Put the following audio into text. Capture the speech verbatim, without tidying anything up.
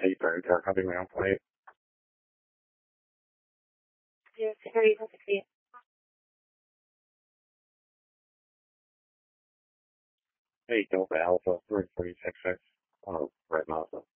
eight thirty, they're copying me on flight. Zero security, sixty. Hey, Delta Alpha, three three six six. Oh, right now, so.